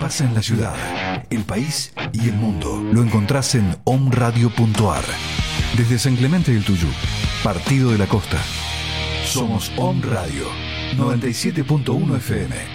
pasa en la ciudad, el país y el mundo lo encontrás en omradio.ar. Desde San Clemente del Tuyú, Partido de la Costa. Somos Om Radio 97.1 FM.